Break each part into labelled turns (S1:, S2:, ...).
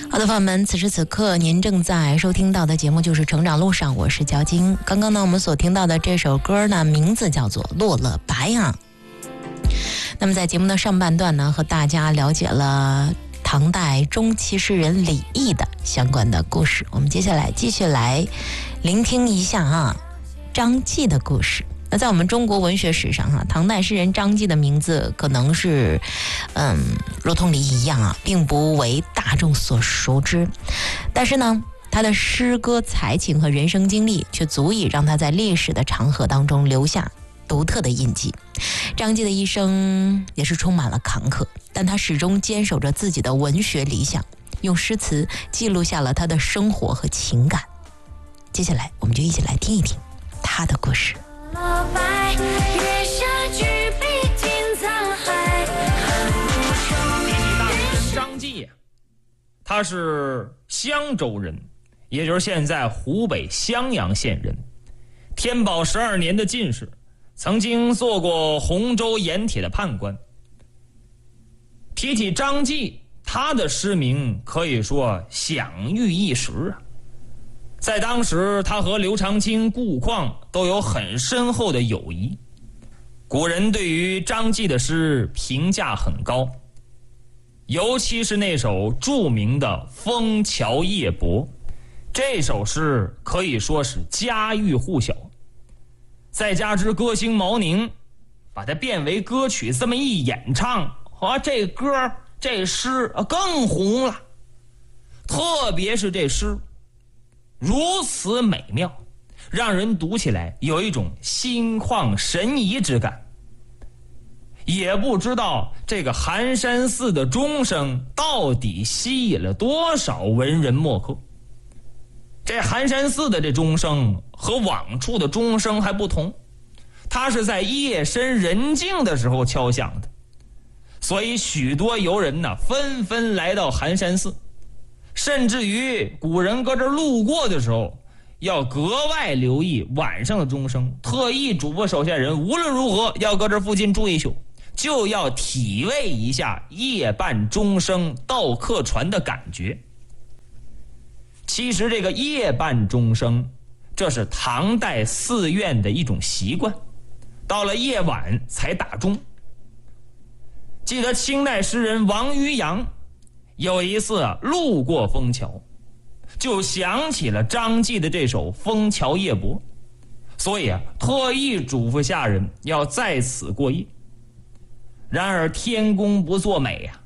S1: 好的，朋友们，此时此刻您正在收听到的节目就是《成长路上》，我是焦晶。刚刚呢，我们所听到的这首歌呢，名字叫做《落了白》啊。那么在节目的上半段呢，和大家了解了唐代中期诗人李益的相关的故事。我们接下来继续来聆听一下张继的故事。那在我们中国文学史上唐代诗人张继的名字可能是如同李益一样并不为大众所熟知，但是呢他的诗歌才情和人生经历却足以让他在历史的长河当中留下独特的印记。张继的一生也是充满了坎坷，但他始终坚守着自己的文学理想，用诗词记录下了他的生活和情感。接下来我们就一起来听一听他的故事。
S2: 月下举杯尽沧海。
S3: 第几大人张继，他是襄州人，也就是现在湖北襄阳县人，天宝12年的进士，曾经做过洪州盐铁的判官。提起张继，他的诗名可以说享誉一时啊。在当时，他和刘长卿、顾况都有很深厚的友谊。古人对于张继的诗评价很高，尤其是那首著名的《枫桥夜泊》，这首诗可以说是家喻户晓。再加之歌星毛宁把它变为歌曲这么一演唱，这歌这诗更红了。特别是这诗如此美妙，让人读起来有一种心旷神怡之感。也不知道这个寒山寺的钟声到底吸引了多少文人墨客。这寒山寺的这钟声和往处的钟声还不同，它是在夜深人静的时候敲响的，所以许多游人纷纷来到寒山寺，甚至于古人搁这路过的时候要格外留意晚上的钟声，特意嘱咐手下人无论如何要搁这附近住一宿，就要体味一下夜半钟声到客船的感觉。其实这个夜半钟声，这是唐代寺院的一种习惯，到了夜晚才打钟。记得清代诗人王渔洋有一次路过枫桥，就想起了张继的这首《枫桥夜泊》，所以特意嘱咐下人要在此过夜。然而天公不作美呀，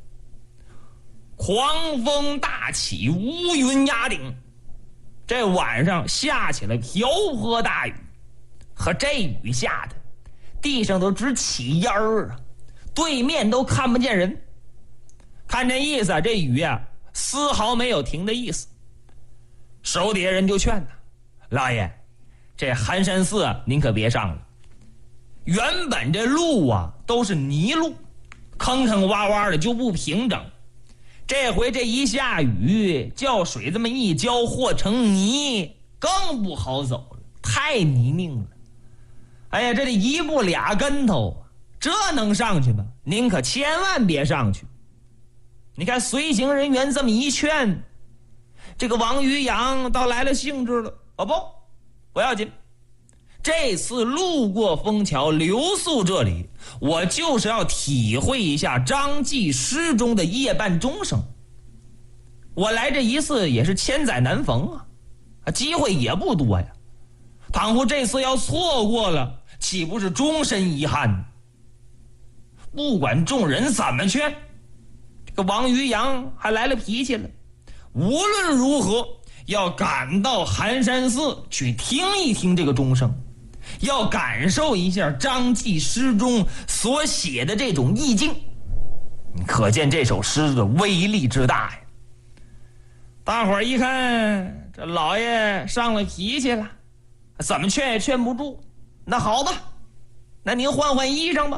S3: 狂风大起，乌云压顶，这晚上下起了瓢泼大雨，和这雨下的地上都直起烟儿啊，对面都看不见人。看这意思这雨丝毫没有停的意思。手底下人就劝他，老爷，这寒山寺您可别上了，原本这路都是泥路，坑坑洼洼的就不平整，这回这一下雨叫水这么一浇和成泥，更不好走了，太泥泞了。哎呀，这得一步俩跟头，这能上去吗？您可千万别上去。你看随行人员这么一劝，这个王渔洋倒来了兴致了。不要紧，这次路过枫桥留宿这里，我就是要体会一下张继诗中的夜半钟声。我来这一次也是千载难逢机会也不多呀，倘若这次要错过了，岂不是终身遗憾？不管众人怎么劝，这个王渔洋还来了脾气了，无论如何要赶到寒山寺去听一听这个钟声，要感受一下张继诗中所写的这种意境。可见这首诗的威力之大呀！大伙儿一看这老爷上了脾气了，怎么劝也劝不住。那好吧，那您换换衣裳吧，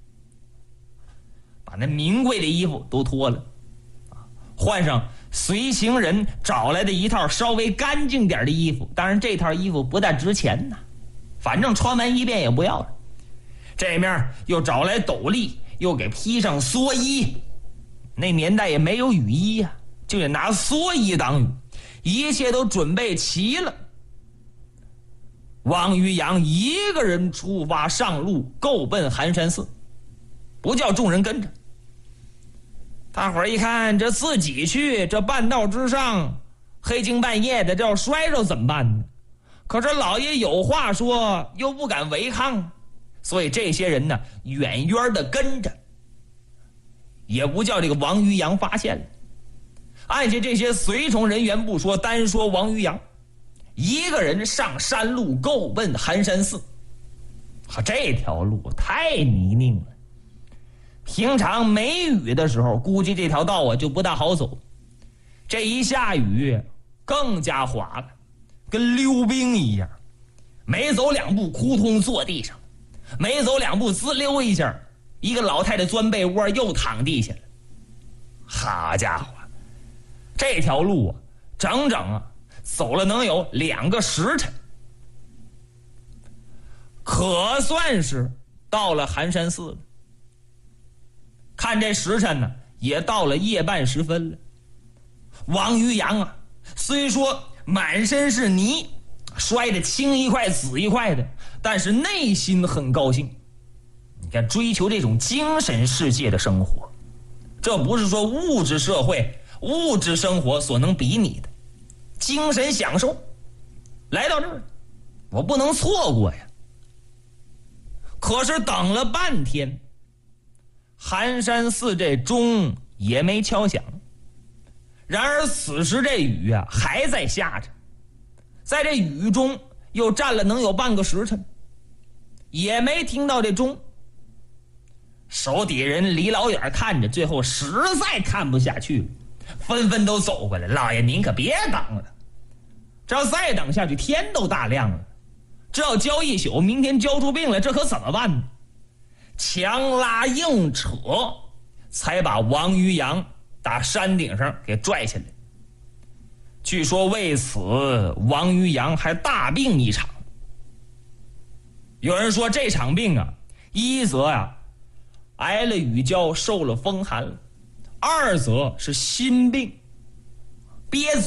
S3: 把那名贵的衣服都脱了，换上随行人找来的一套稍微干净点的衣服。当然这套衣服不大值钱反正穿完一遍也不要了。这面又找来斗笠，又给披上蓑衣，那年代也没有雨衣就得拿蓑衣挡雨，一切都准备齐了。王于洋一个人出发上路，够奔寒山寺，不叫众人跟着。大伙儿一看，这自己去，这半道之上黑更半夜的，这要摔着怎么办呢？可是老爷有话说，又不敢违抗，所以这些人呢，远远的跟着，也不叫这个王于洋发现了。按下这些随从人员不说，单说王于洋一个人上山路，够奔寒山寺。这条路太泥泞了，平常没雨的时候，估计这条道啊就不大好走，这一下雨更加滑了，跟溜冰一样，没走两步扑通坐地上，没走两步滋溜一下，一个老太太钻被窝又躺地下了。好家伙，这条路啊整整走了能有2个时辰，可算是到了寒山寺了。看这时辰呢，也到了夜半时分了。王于洋虽说满身是泥，摔得青一块紫一块的，但是内心很高兴。你看，追求这种精神世界的生活，这不是说物质社会、物质生活所能比拟的。精神享受，来到这儿，我不能错过呀。可是等了半天，寒山寺这钟也没敲响。然而此时这雨还在下着，在这雨中又站了能有半个时辰，也没听到这钟。手底人离老远看着，最后实在看不下去了，纷纷都走过来，老爷您可别等了，这要再等下去天都大亮了，这要浇一宿，明天浇出病来，这可怎么办呢？强拉硬扯，才把王于洋打山顶上给拽下来。据说为此王于洋还大病一场。有人说这场病一则挨了雨浇，受了风寒了；二则是心病，憋